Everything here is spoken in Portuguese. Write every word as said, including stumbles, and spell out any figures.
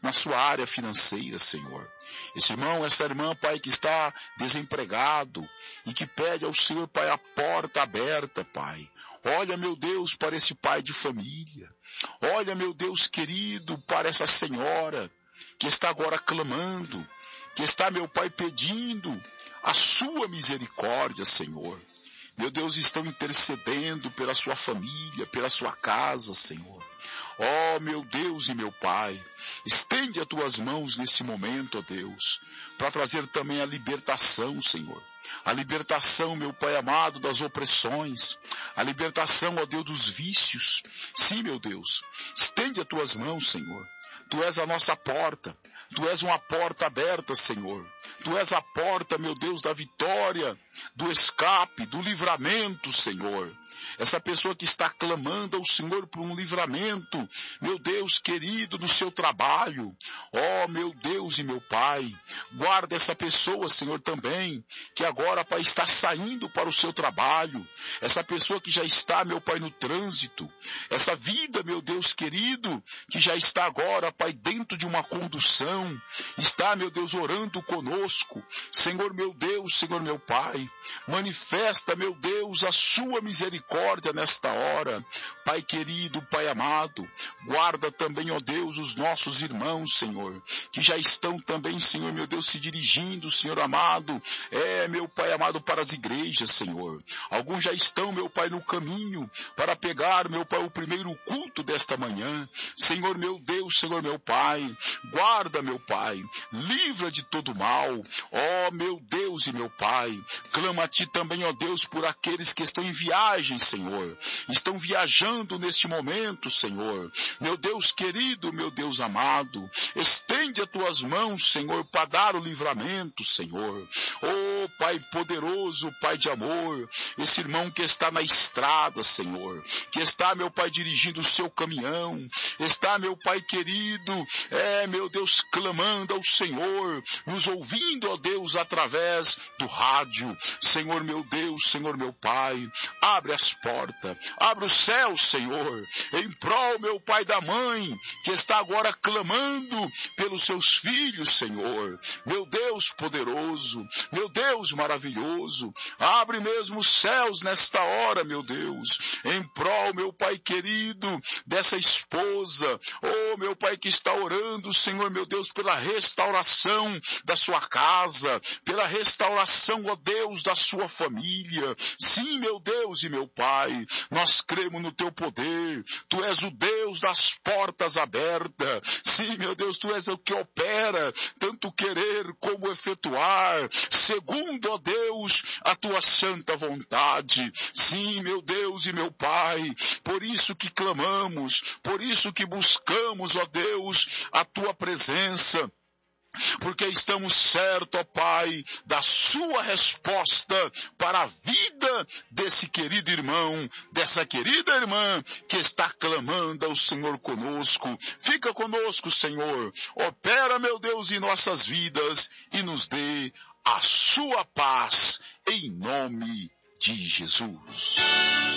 na sua área financeira, Senhor. Esse irmão, essa irmã, Pai, que está desempregado e que pede ao Senhor, Pai, a porta aberta, Pai. Olha, meu Deus, para esse pai de família. Olha, meu Deus querido, para essa senhora que está agora clamando, que está, meu Pai, pedindo a sua misericórdia, Senhor. Meu Deus, estão intercedendo pela sua família, pela sua casa, Senhor. Ó, meu Deus e meu Pai, estende as tuas mãos nesse momento, ó Deus, para trazer também a libertação, Senhor. A libertação, meu Pai amado, das opressões. A libertação, ó Deus, dos vícios. Sim, meu Deus, estende as tuas mãos, Senhor. Tu és a nossa porta. Tu és uma porta aberta, Senhor. Tu és a porta, meu Deus, da vitória, do escape, do livramento, Senhor. Essa pessoa que está clamando ao Senhor por um livramento, meu Deus querido, no seu trabalho. Ó, meu Deus e meu Pai, guarda essa pessoa, Senhor, também, que agora, Pai, está saindo para o seu trabalho. Essa pessoa que já está, meu Pai, no trânsito. Essa vida, meu Deus querido, que já está agora, Pai, dentro de uma condução. Está, meu Deus, orando conosco. Senhor, meu Deus, Senhor, meu Pai, manifesta, meu Deus, a sua misericórdia nesta hora. Pai querido, Pai amado, guarda também, ó Deus, os nossos irmãos, Senhor, que já estão também, Senhor, meu Deus, se dirigindo, Senhor amado, é, meu Pai amado, para as igrejas, Senhor. Alguns já estão, meu Pai, no caminho para pegar, meu Pai, o primeiro culto desta manhã. Senhor, meu Deus, Senhor, meu Pai, guarda, meu Pai, livra de todo mal. Ó, meu Deus e meu Pai, clama a Ti também, ó Deus, por aqueles que estão em viagem, Senhor, estão viajando neste momento, Senhor. Meu Deus querido, meu Deus amado, estende as Tuas mãos, Senhor, para dar o livramento, Senhor. Oh, Pai poderoso, Pai de amor, esse irmão que está na estrada, Senhor, que está, meu Pai, dirigindo o seu caminhão, está, meu Pai querido, é, meu Deus, clamando ao Senhor, nos ouvindo, ó Deus, através do rádio. Senhor, meu Deus, Senhor, meu Pai, abre as portas, abre o céu, Senhor, em prol, meu Pai, da mãe, que está agora clamando pelos seus filhos, Senhor. Meu Deus poderoso, meu Deus maravilhoso, abre mesmo os céus nesta hora, meu Deus, em prol, meu Pai querido, dessa esposa, oh, meu Pai, que está orando, Senhor, meu Deus, pela restauração da sua casa, pela restauração, ó Deus, da sua família. Sim, meu Deus e meu Pai, nós cremos no Teu poder. Tu és o Deus das portas abertas. Sim, meu Deus, Tu és o que opera, tanto querer como efetuar, segundo, ó Deus, a Tua santa vontade. Sim, meu Deus e meu Pai, por isso que clamamos, por isso que buscamos, ó Deus, a Tua presença, porque estamos certos, ó Pai, da sua resposta para a vida desse querido irmão, dessa querida irmã que está clamando ao Senhor conosco. Fica conosco, Senhor. Opera, meu Deus, em nossas vidas e nos dê a sua paz, em nome de Jesus.